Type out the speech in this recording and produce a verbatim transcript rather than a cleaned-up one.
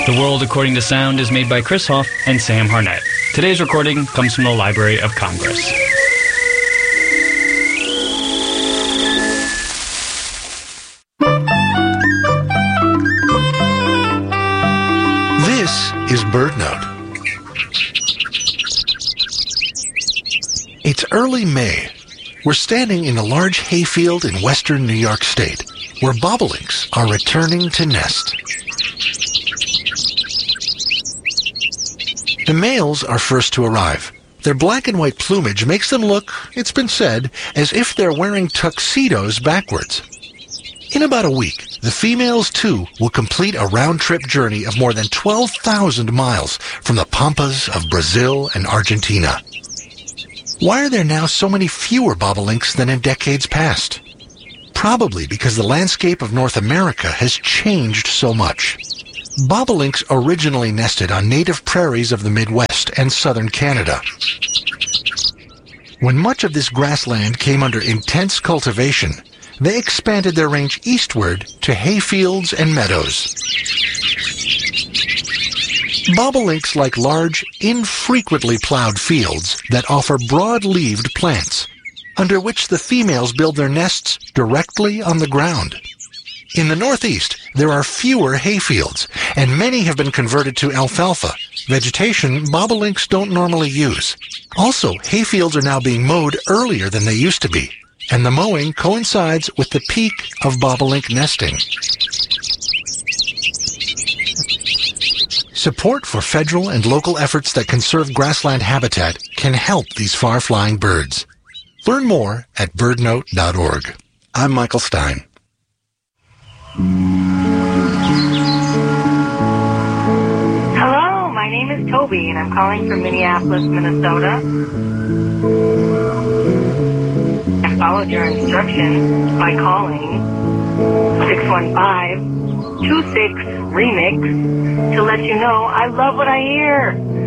The World According to Sound is made by Chris Hoff and Sam Harnett. Today's recording comes from the Library of Congress. This is BirdNote. It's early May. We're standing in a large hayfield in western New York State, where bobolinks are returning to nest. The males are first to arrive. Their black and white plumage makes them look, it's been said, as if they're wearing tuxedos backwards. In about a week, the females, too, will complete a round-trip journey of more than twelve thousand miles from the pampas of Brazil and Argentina. Why are there now so many fewer bobolinks than in decades past? Probably because the landscape of North America has changed so much. Bobolinks originally nested on native prairies of the Midwest and southern Canada. When much of this grassland came under intense cultivation, they expanded their range eastward to hayfields and meadows. Bobolinks like large, infrequently plowed fields that offer broad-leaved plants, under which the females build their nests directly on the ground. In the Northeast, there are fewer hayfields, and many have been converted to alfalfa, vegetation bobolinks don't normally use. Also, hayfields are now being mowed earlier than they used to be, and the mowing coincides with the peak of bobolink nesting. Support for federal and local efforts that conserve grassland habitat can help these far-flying birds. Learn more at bird note dot org. I'm Michael Stein. Hello, my name is Toby, and I'm calling from Minneapolis, Minnesota. I followed your instructions by calling six one five, two six, remix to let you know I love what I hear.